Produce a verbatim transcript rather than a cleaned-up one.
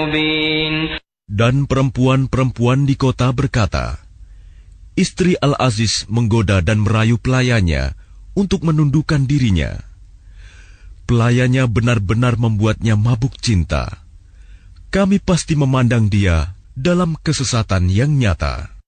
مبين. Dan perempuan-perempuan di kota berkata, istri Al-Aziz menggoda dan merayu pelayannya untuk menundukkan dirinya. Pelayannya benar-benar membuatnya mabuk cinta. Kami pasti memandang dia dalam kesesatan yang nyata.